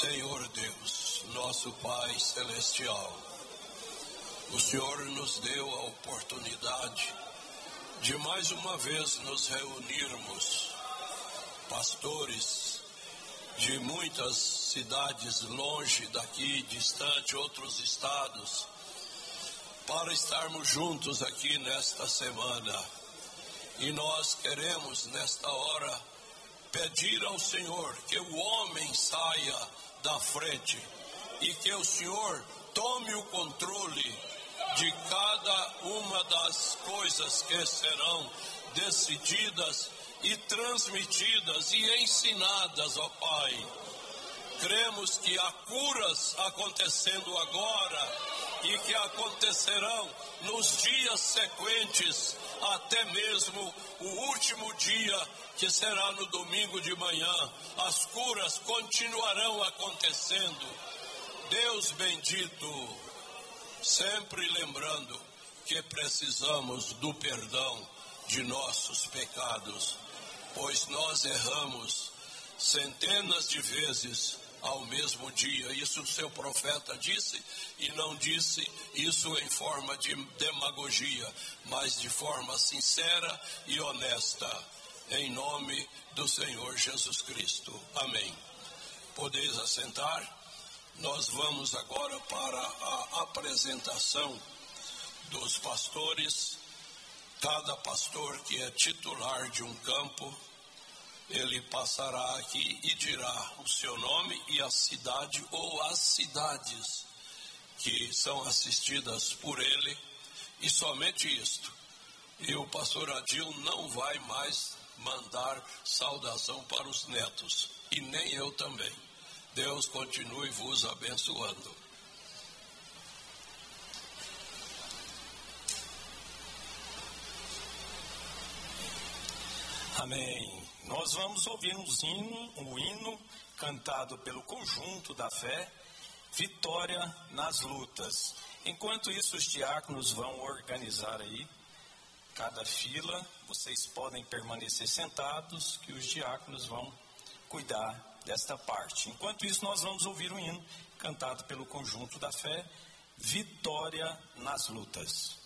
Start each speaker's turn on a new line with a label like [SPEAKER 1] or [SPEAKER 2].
[SPEAKER 1] Senhor Deus, nosso Pai Celestial, o Senhor nos deu a oportunidade de mais uma vez nos reunirmos, pastores de muitas cidades longe daqui, distante, outros estados, para estarmos juntos aqui nesta semana. E nós queremos nesta hora pedir ao Senhor que o homem saia da frente e que o Senhor tome o controle de cada uma das coisas que serão decididas e transmitidas e ensinadas, ó Pai. Cremos que há curas acontecendo agora e que acontecerão nos dias sequentes, até mesmo o último dia, que será no domingo de manhã. As curas continuarão acontecendo. Deus bendito, sempre lembrando que precisamos do perdão de nossos pecados, pois nós erramos centenas de vezes ao mesmo dia. Isso o seu profeta disse, e não disse isso em forma de demagogia, mas de forma sincera e honesta, em nome do Senhor Jesus Cristo. Amém. Podeis assentar. Nós vamos agora para a apresentação dos pastores. Cada pastor que é titular de um campo, ele passará aqui e dirá o seu nome e a cidade ou as cidades que são assistidas por ele, e somente isto. E o pastor Adil não vai mais mandar saudação para os netos, e nem eu também. Deus continue vos abençoando.
[SPEAKER 2] Amém. Nós vamos ouvir um hino cantado pelo Conjunto da Fé, Vitória nas Lutas. Enquanto isso, os diáconos vão organizar aí cada fila. Vocês podem permanecer sentados, que os diáconos vão cuidar desta parte. Enquanto isso, nós vamos ouvir um hino cantado pelo Conjunto da Fé, Vitória nas Lutas.